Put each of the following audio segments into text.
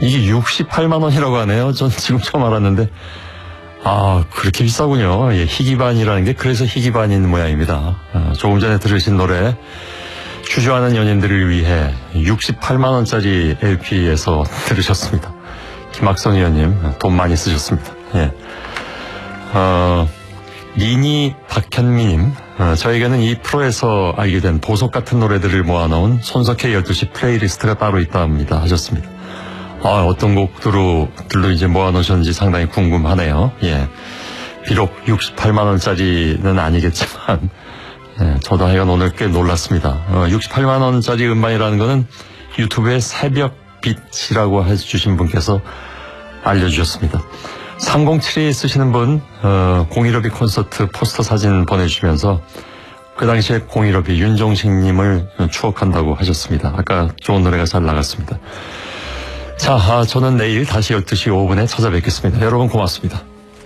이게 68만 원이라고 하네요. 전 지금 처음 알았는데. 아, 그렇게 비싸군요. 예, 희귀반이라는 게 그래서 희귀반인 모양입니다. 조금 전에 들으신 노래 주저하는 연인들을 위해 68만 원짜리 LP에서 들으셨습니다. 김학선 의원님 돈 많이 쓰셨습니다. 예. 미니 박현미님, 저에게는 이 프로에서 알게 된 보석 같은 노래들을 모아놓은 손석희 12시 플레이리스트가 따로 있답니다 하셨습니다. 어떤 곡들로 이제 모아놓으셨는지 상당히 궁금하네요. 예. 비록 68만 원짜리는 아니겠지만, 예, 저도 하여간 오늘 꽤 놀랐습니다. 68만 원짜리 음반이라는 거는 유튜브에 새벽빛이라고 해주신 분께서 알려주셨습니다. 3072 쓰시는 분, 015B 콘서트 포스터 사진 보내주시면서 그 당시에 015B 윤종식님을 추억한다고 하셨습니다. 아까 좋은 노래가 잘 나갔습니다. 자, 저는 내일 다시 12시 5분에 찾아뵙겠습니다. 여러분 고맙습니다.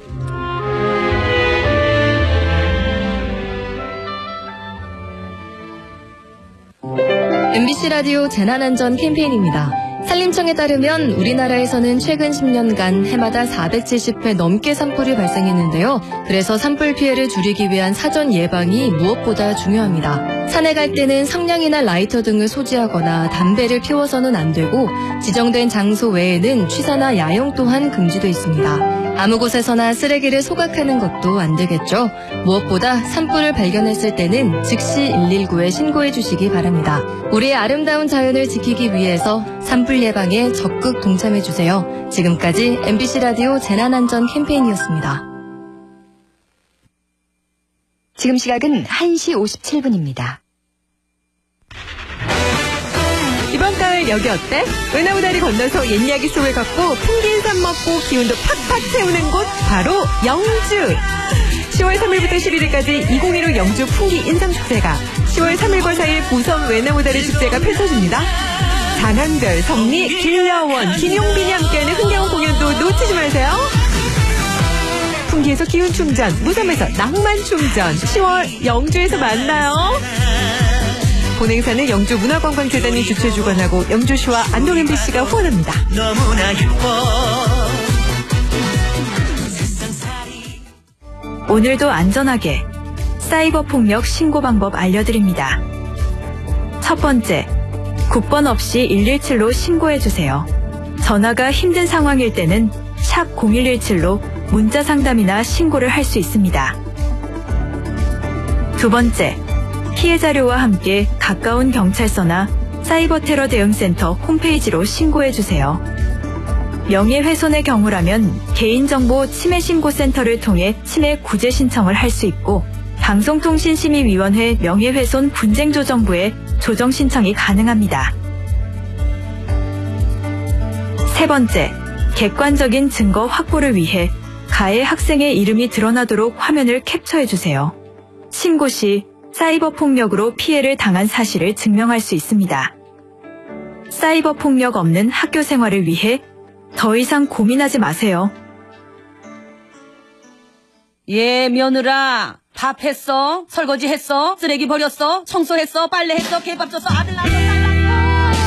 MBC 라디오 재난안전 캠페인입니다. 산림청에 따르면 우리나라에서는 최근 10년간 해마다 470회 넘게 산불이 발생했는데요. 그래서 산불 피해를 줄이기 위한 사전 예방이 무엇보다 중요합니다. 산에 갈 때는 성냥이나 라이터 등을 소지하거나 담배를 피워서는 안 되고 지정된 장소 외에는 취사나 야영 또한 금지돼 있습니다. 아무 곳에서나 쓰레기를 소각하는 것도 안 되겠죠. 무엇보다 산불을 발견했을 때는 즉시 119에 신고해 주시기 바랍니다. 우리의 아름다운 자연을 지키기 위해서 산불 예방에 적극 동참해 주세요. 지금까지 MBC 라디오 재난안전 캠페인이었습니다. 지금 시각은 1시 57분입니다. 이번 가을 여기 어때? 은하우다리 건너서 옛 이야기 속을 걷고 풍기인삼 먹고 기운도 팍팍 채우는 곳 바로 영주. 10월 3일부터 11일까지 2015 영주 풍기인삼축제가 10월 3일과 4일 부섬 외나무다리 축제가 펼쳐집니다. 장항별, 성리, 김여원, 김용빈이 함께하는 흥겨운 공연도 놓치지 마세요. 풍기에서 기운 충전, 무섬에서 낭만 충전, 10월 영주에서 만나요. 본행사는 영주문화관광재단이 주최 주관하고 영주시와 안동 MBC가 후원합니다. 너무나 예뻐. 오늘도 안전하게 사이버 폭력 신고 방법 알려드립니다. 첫 번째, 국번 없이 117로 신고해주세요. 전화가 힘든 상황일 때는 샵 0117로 문자 상담이나 신고를 할 수 있습니다. 두 번째, 피해 자료와 함께 가까운 경찰서나 사이버 테러 대응센터 홈페이지로 신고해주세요. 명예훼손의 경우라면 개인정보 침해신고센터를 통해 침해 구제 신청을 할 수 있고 방송통신심의위원회 명예훼손 분쟁조정부에 조정 신청이 가능합니다. 세 번째, 객관적인 증거 확보를 위해 가해 학생의 이름이 드러나도록 화면을 캡처해주세요. 신고 시 사이버 폭력으로 피해를 당한 사실을 증명할 수 있습니다. 사이버 폭력 없는 학교 생활을 위해 더 이상 고민하지 마세요. 예, 며느라. 밥 했어? 설거지 했어? 쓰레기 버렸어? 청소했어? 빨래했어? 개밥 줬어? 아들 낳았어? 딸 낳았어?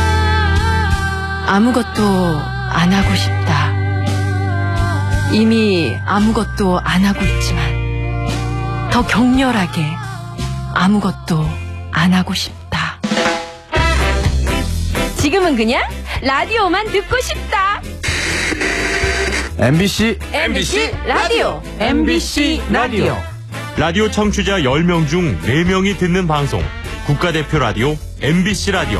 아무것도 안 하고 싶다. 이미 아무것도 안 하고 있지만 더 격렬하게 아무것도 안 하고 싶다. 지금은 그냥 라디오만 듣고 싶다. MBC 라디오. MBC 라디오. 라디오 청취자 10명 중 4명이 듣는 방송. 국가대표 라디오 MBC 라디오.